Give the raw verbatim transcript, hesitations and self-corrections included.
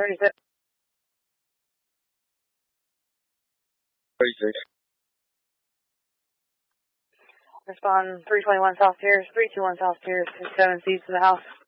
thirty-six. thirty-six. Respond three twenty-one South Piers, three two one South Piers, six seven C's to the house.